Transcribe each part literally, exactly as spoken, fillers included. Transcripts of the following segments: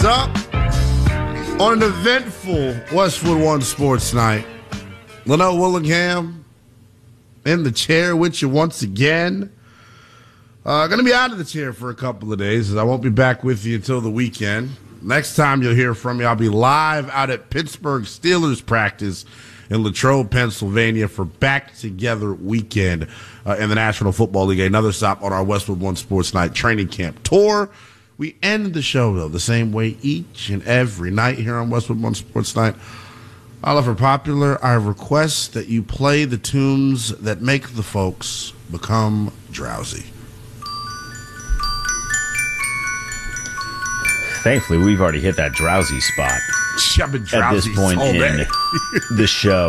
up? On an eventful Westwood One Sports Night, Leno Willingham in the chair with you once again. Uh, going to be out of the chair for a couple of days, as I won't be back with you until the weekend. Next time you'll hear from me, I'll be live out at Pittsburgh Steelers practice in Latrobe, Pennsylvania for Back Together Weekend uh, in the National Football League. Another stop on our Westwood One Sports Night training camp tour. We end the show, though, the same way each and every night here on Westwood One Sports Night. Oliver Popular, I request that you play the tunes that make the folks become drowsy. Thankfully, we've already hit that drowsy spot. I've been drowsy at this point all day. in the show.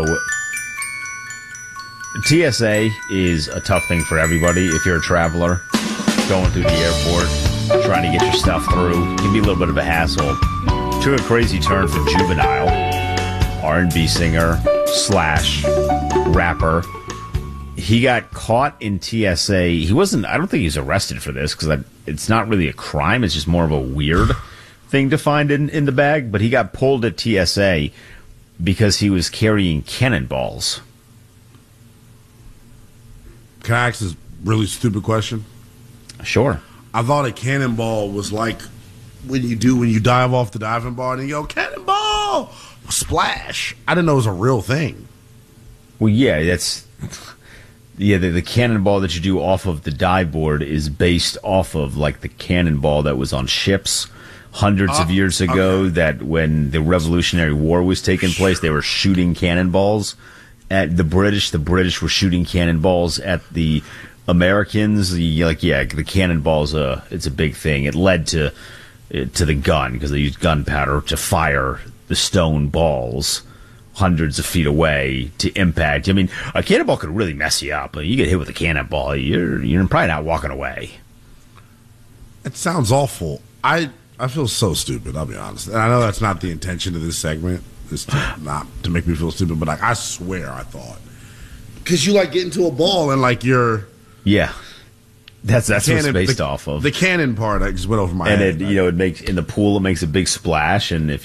T S A is a tough thing for everybody. If you're a traveler going through the airport, trying to get your stuff through, it can be a little bit of a hassle. Took a crazy turn for Juvenile, R and B singer slash rapper. He got caught in T S A. He wasn't, I don't think he was arrested for this because it's not really a crime. It's just more of a weird thing to find in, in the bag. But he got pulled at T S A because he was carrying cannonballs. Can I ask this really stupid question? Sure. I thought a cannonball was like when you do when you dive off the diving board and you go, cannonball! Splash. I didn't know it was a real thing. Well, yeah, that's... Yeah, the, the cannonball that you do off of the dive board is based off of, like, the cannonball that was on ships hundreds uh, of years ago, okay. That when the Revolutionary War was taking place, they were shooting cannonballs at the British. The British were shooting cannonballs at the Americans. The, like, yeah, the cannonball's a, it's a big thing. It led to, to the gun, because they used gunpowder to fire the stone balls hundreds of feet away to impact. I mean, a cannonball could really mess you up. You get hit with a cannonball, you're you're probably not walking away. It sounds awful. I I feel so stupid, I'll be honest. And I know that's not the intention of this segment, is to not to make me feel stupid, but like I swear I thought. Because you like get into a ball and like you're... Yeah. That's that's cannon, what it's based the, off of. the cannon part I just went over my and head. And it, you know, it makes in the pool it makes a big splash, and if